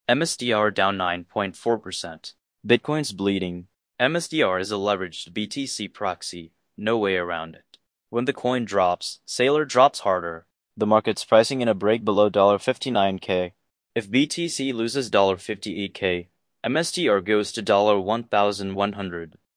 MSDR down 9.4%. Bitcoin's bleeding. MSDR is a leveraged BTC proxy, no way around it. When the coin drops, Sailor drops harder. The market's pricing in a break below $59K. If BTC loses $58K, MSDR goes to $1,100.